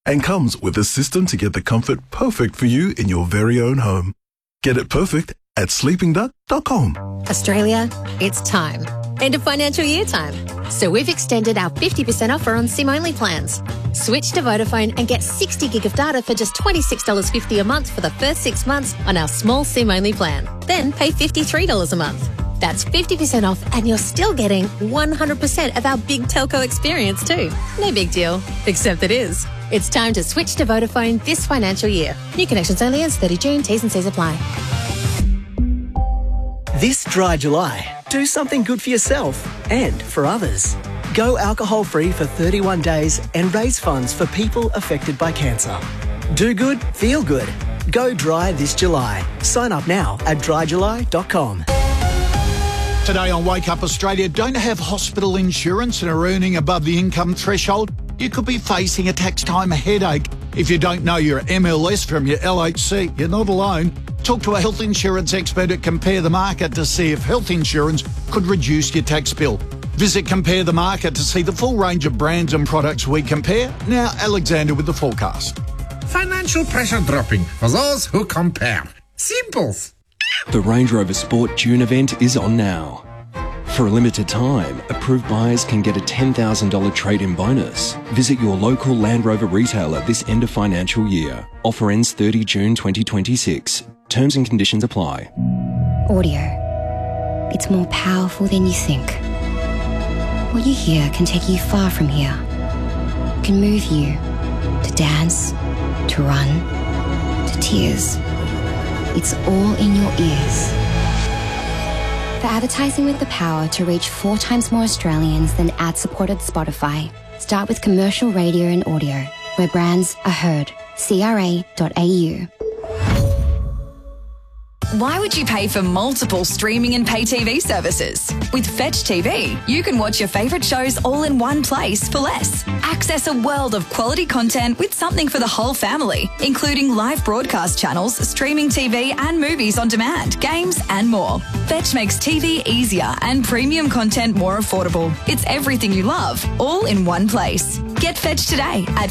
and comes with a system to get the comfort perfect for you in your very own home. Get it perfect at sleepingduck.com. Australia, it's time. End of financial year time. So we've extended our 50% offer on SIM-only plans. Switch to Vodafone and get 60 gig of data for just $26.50 a month for the first 6 months on our small SIM-only plan. Then pay $53 a month. That's 50% off and you're still getting 100% of our big telco experience too. No big deal, except it is. It's time to switch to Vodafone this financial year. New connections only ends 30 June. T's and C's apply. This dry July, do something good for yourself and for others. Go alcohol-free for 31 days and raise funds for people affected by cancer. Do good, feel good. Go dry this July. Sign up now at dryjuly.com. Today on Wake Up Australia, don't have hospital insurance and are earning above the income threshold? You could be facing a tax time headache. If you don't know your MLS from your LHC, you're not alone. Talk to a health insurance expert at Compare the Market to see if health insurance could reduce your tax bill. Visit Compare the Market to see the full range of brands and products we compare. Now, Alexander with the forecast. Financial pressure dropping for those who compare. Simples. The Range Rover Sport June event is on now. For a limited time, approved buyers can get a $10,000 trade-in bonus. Visit your local Land Rover retailer this end of financial year. Offer ends 30 June 2026. Terms and conditions apply. Audio. It's more powerful than you think. What you hear can take you far from here. It can move you to dance, to run, to tears. It's all in your ears. For advertising with the power to reach 4 times more Australians than ad-supported Spotify, start with commercial radio and audio, where brands are heard. CRA.au. Why would you pay for multiple streaming and pay TV services? With Fetch TV, you can watch your favourite shows all in one place for less. Access a world of quality content with something for the whole family, including live broadcast channels, streaming TV and movies on demand, games and more. Fetch makes TV easier and premium content more affordable. It's everything you love, all in one place. Get Fetch today at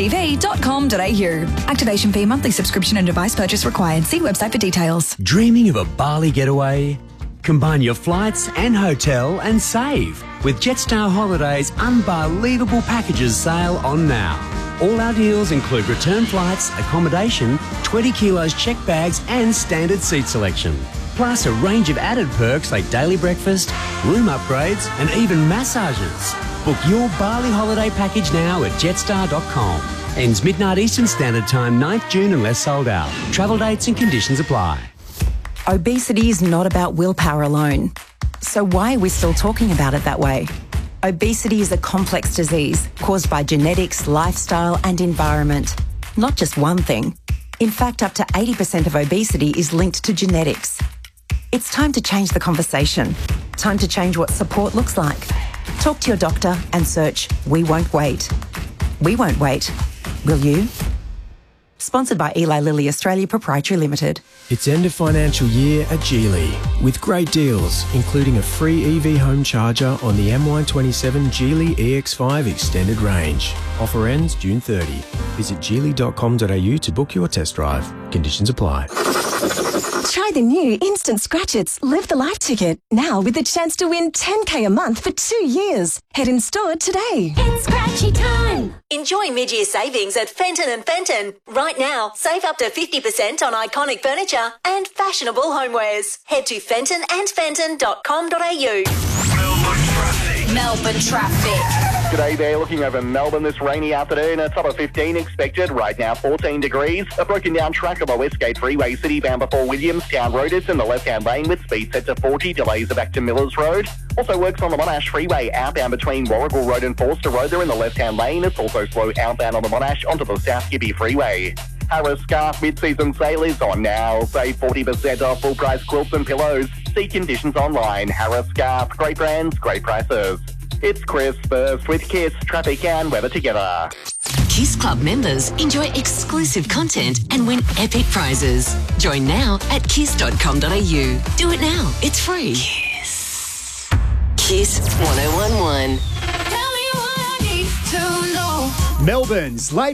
fetchtv.com.au. Activation fee, monthly subscription and device purchase required. See website for details. Dreaming of a Bali getaway? Combine your flights and hotel and save with Jetstar Holidays' unbelievable packages sale on now. All our deals include return flights, accommodation, 20 kilos checked bags and standard seat selection. Plus a range of added perks like daily breakfast, room upgrades and even massages. Book your Bali holiday package now at jetstar.com. Ends midnight Eastern Standard Time, 9th June unless sold out. Travel dates and conditions apply. Obesity is not about willpower alone. So why are we still talking about it that way? Obesity is a complex disease caused by genetics, lifestyle and environment. Not just one thing. In fact, up to 80% of obesity is linked to genetics. It's time to change the conversation. Time to change what support looks like. Talk to your doctor and search We Won't Wait. We won't wait. Will you? Sponsored by Eli Lilly Australia Proprietary Limited. It's end of financial year at Geely with great deals, including a free EV home charger on the MY27 Geely EX5 extended range. Offer ends June 30. Visit geely.com.au to book your test drive. Conditions apply. Try the new Instant Scratch-Its Live the Life ticket, now with the chance to win $10K a month for 2 years. Head in store today. It's Scratchy time! Enjoy mid-year savings at Fenton & Fenton. Right now, save up to 50% on iconic furniture and fashionable homewares. Head to fentonandfenton.com.au. Melbourne traffic. G'day there, looking over Melbourne this rainy afternoon. A top of 15 expected, right now 14 degrees. A broken down track on the Westgate Freeway, City bound before Williamstown Road. It's in the left-hand lane with speed set to 40. Delays are back to Millers Road. Also works on the Monash Freeway, outbound between Warragul Road and Forster Road. They're in the left-hand lane. It's also slow outbound on the Monash onto the South Gibby Freeway. Harris Scarf mid-season sale is on now. Save 40% off full-price quilts and pillows. See conditions online. Harris Scarf, great brands, great prices. It's Chris first with Kiss, traffic and weather together. Kiss Club members enjoy exclusive content and win epic prizes. Join now at kiss.com.au. Do it now. It's free. Kiss. Kiss 1011. Melbourne's late